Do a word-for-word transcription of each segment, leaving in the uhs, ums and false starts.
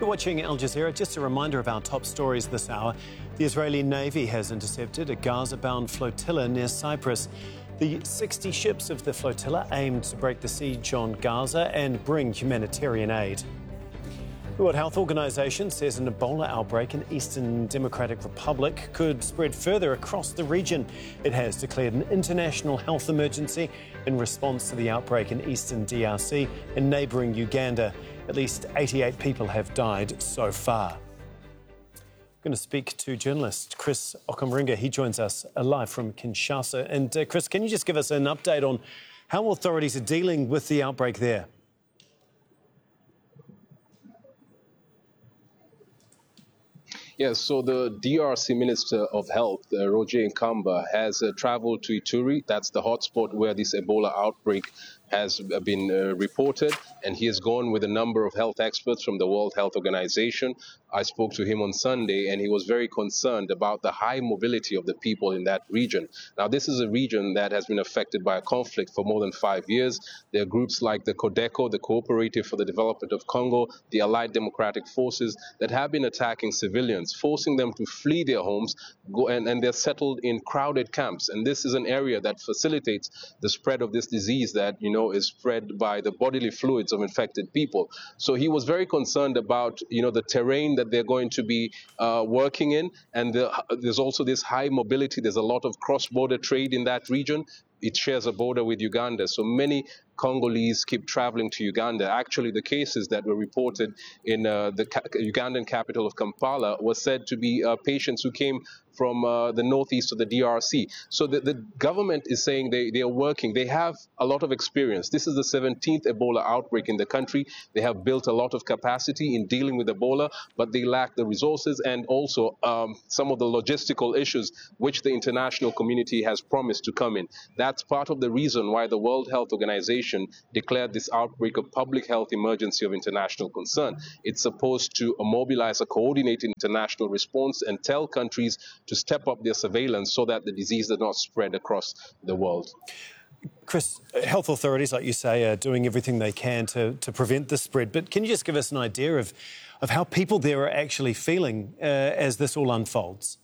You're watching Al Jazeera. Just a reminder of our top stories this hour. The Israeli Navy has intercepted a Gaza-bound flotilla near Cyprus. The sixty ships of the flotilla aimed to break the siege on Gaza and bring humanitarian aid. The World Health Organization says an Ebola outbreak in Eastern Democratic Republic could spread further across the region. It has declared an international health emergency in response to the outbreak in Eastern D R C and neighbouring Uganda. At least eighty-eight people have died so far. I'm going to speak to journalist Chris Okamringa. He joins us live from Kinshasa. And uh, Chris, can you just give us an update on how authorities are dealing with the outbreak there? Yes, so the D R C Minister of Health, uh, Roger Nkamba, has uh, traveled to Ituri. That's the hotspot where this Ebola outbreak has been uh, reported, and he has gone with a number of health experts from the World Health Organization. I spoke to him on Sunday, and he was very concerned about the high mobility of the people in that region. Now, this is a region that has been affected by a conflict for more than five years. There are groups like the CODECO, the Cooperative for the Development of Congo, the Allied Democratic Forces, that have been attacking civilians, forcing them to flee their homes, go, and, and they're settled in crowded camps. And this is an area that facilitates the spread of this disease that, you know, is spread by the bodily fluids of infected people. So he was very concerned about, you know, the terrain that they're going to be uh, working in. And the, there's also this high mobility. There's a lot of cross-border trade in that region. It shares a border with Uganda. So many Congolese keep traveling to Uganda. Actually, the cases that were reported in uh, the ca Ugandan capital of Kampala were said to be uh, patients who came from uh, the northeast of the D R C. So the, the government is saying they, they are working. They have a lot of experience. This is the seventeenth Ebola outbreak in the country. They have built a lot of capacity in dealing with Ebola, but they lack the resources and also um, some of the logistical issues which the international community has promised to come in. That's part of the reason why the World Health Organization declared this outbreak a public health emergency of international concern. It's supposed to mobilize a coordinated international response and tell countries to step up their surveillance so that the disease does not spread across the world. Chris, health authorities, like you say, are doing everything they can to, to prevent the spread. But can you just give us an idea of, of how people there are actually feeling uh, as this all unfolds?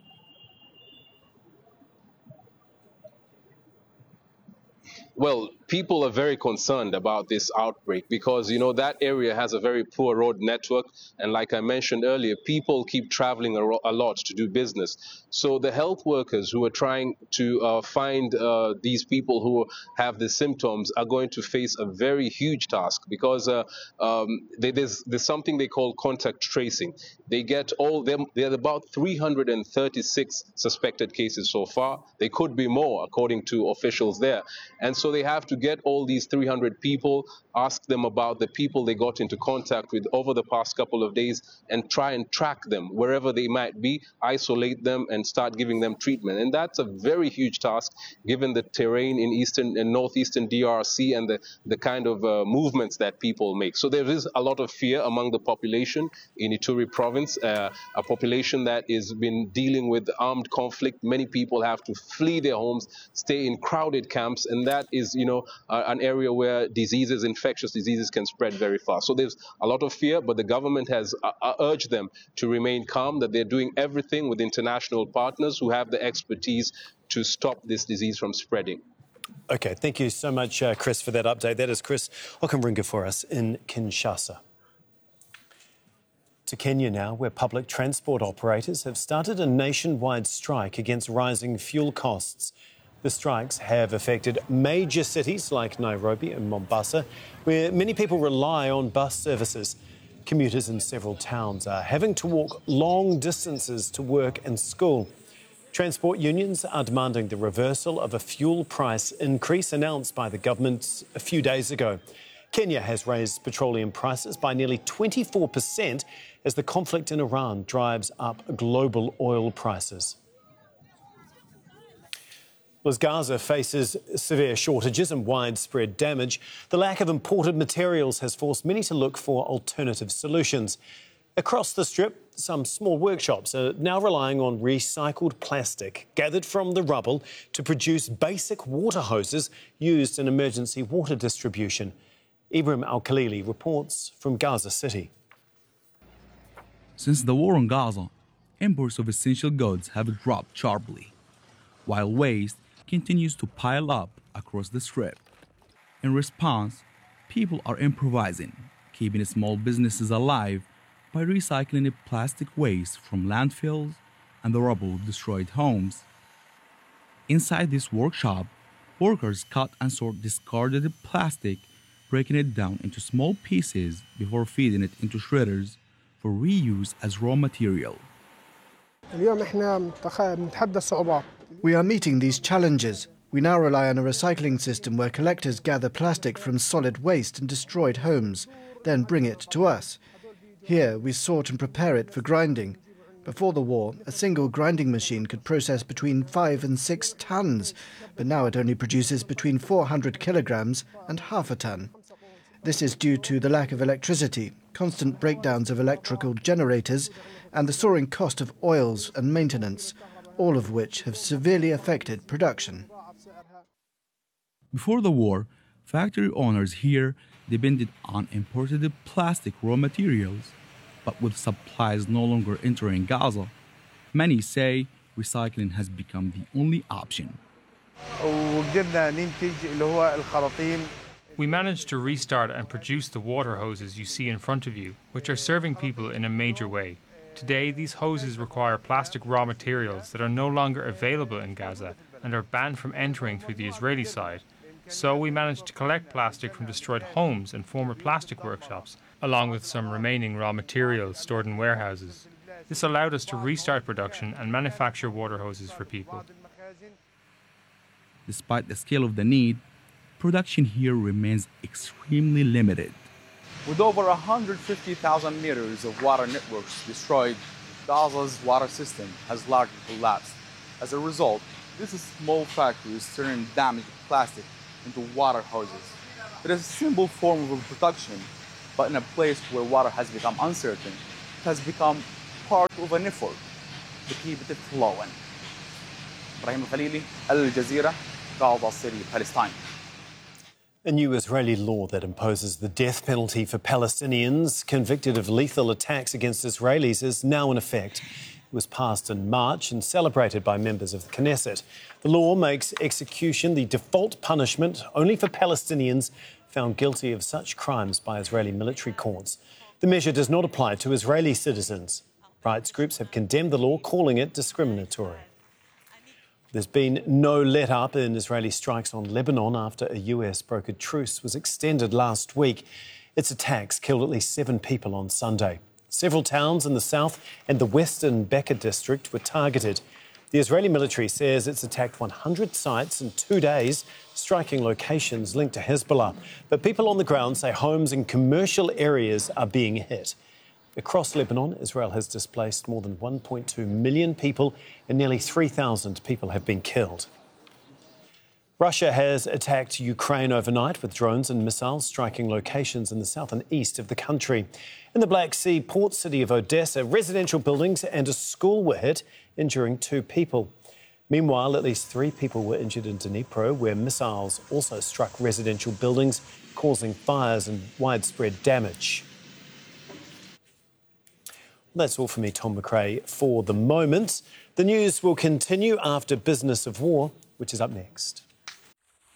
Well, people are very concerned about this outbreak because, you know, that area has a very poor road network. And like I mentioned earlier, people keep traveling a, a lot to do business. So the health workers who are trying to uh, find uh, these people who have the symptoms are going to face a very huge task because uh, um, they, there's, there's something they call contact tracing. They get all them. There are about three hundred thirty-six suspected cases so far. There could be more, according to officials there. And so they have to get all these three hundred people, ask them about the people they got into contact with over the past couple of days, and try and track them wherever they might be, isolate them, and start giving them treatment. And that's a very huge task, given the terrain in eastern and northeastern D R C and the, the kind of uh, movements that people make. So there is a lot of fear among the population in Ituri province, uh, a population that has been dealing with armed conflict. Many people have to flee their homes, stay in crowded camps, and that is, you know, uh, an area where diseases, infectious diseases can spread very fast. So there's a lot of fear, but the government has uh, uh, urged them to remain calm, that they're doing everything with international partners who have the expertise to stop this disease from spreading. OK, thank you so much, uh, Chris, for that update. That is Chris Okamringa for us in Kinshasa. To Kenya now, where public transport operators have started a nationwide strike against rising fuel costs. The strikes have affected major cities like Nairobi and Mombasa, where many people rely on bus services. Commuters in several towns are having to walk long distances to work and school. Transport unions are demanding the reversal of a fuel price increase announced by the government a few days ago. Kenya has raised petroleum prices by nearly twenty-four percent as the conflict in Iran drives up global oil prices. As Gaza faces severe shortages and widespread damage, the lack of imported materials has forced many to look for alternative solutions. Across the Strip, some small workshops are now relying on recycled plastic gathered from the rubble to produce basic water hoses used in emergency water distribution. Ibrahim Al-Khalili reports from Gaza City. Since the war on Gaza, imports of essential goods have dropped sharply, while waste continues to pile up across the Strip. In response, people are improvising, keeping small businesses alive by recycling plastic waste from landfills and the rubble of destroyed homes. Inside this workshop, workers cut and sort discarded plastic, breaking it down into small pieces before feeding it into shredders for reuse as raw material. We are meeting these challenges. We now rely on a recycling system where collectors gather plastic from solid waste and destroyed homes, then bring it to us. Here we sort and prepare it for grinding. Before the war, a single grinding machine could process between five and six tons, but now it only produces between four hundred kilograms and half a ton. This is due to the lack of electricity, constant breakdowns of electrical generators, and the soaring cost of oils and maintenance, all of which have severely affected production. Before the war, factory owners here depended on imported plastic raw materials, but with supplies no longer entering Gaza, many say recycling has become the only option. We managed to restart and produce the water hoses you see in front of you, which are serving people in a major way. Today, these hoses require plastic raw materials that are no longer available in Gaza and are banned from entering through the Israeli side. So we managed to collect plastic from destroyed homes and former plastic workshops, along with some remaining raw materials stored in warehouses. This allowed us to restart production and manufacture water hoses for people. Despite the scale of the need, production here remains extremely limited. With over one hundred fifty thousand meters of water networks destroyed, Gaza's water system has largely collapsed. As a result, this is small factories turning damaged plastic into water hoses. It is a simple form of production, but in a place where water has become uncertain, it has become part of an effort to keep it flowing. Ibrahim Khalili, Al Jazeera, Gaza City, Palestine. A new Israeli law that imposes the death penalty for Palestinians convicted of lethal attacks against Israelis is now in effect. It was passed in March and celebrated by members of the Knesset. The law makes execution the default punishment only for Palestinians found guilty of such crimes by Israeli military courts. The measure does not apply to Israeli citizens. Rights groups have condemned the law, calling it discriminatory. There's been no let-up in Israeli strikes on Lebanon after a U S-brokered truce was extended last week. Its attacks killed at least seven people on Sunday. Several towns in the south and the western Bekaa district were targeted. The Israeli military says it's attacked one hundred sites in two days, striking locations linked to Hezbollah. But people on the ground say homes and commercial areas are being hit. Across Lebanon, Israel has displaced more than one point two million people and nearly three thousand people have been killed. Russia has attacked Ukraine overnight with drones and missiles striking locations in the south and east of the country. In the Black Sea port city of Odessa, residential buildings and a school were hit, injuring two people. Meanwhile, at least three people were injured in Dnipro, where missiles also struck residential buildings, causing fires and widespread damage. That's all from me, Tom McRae, for the moment. The news will continue after Business of War, which is up next.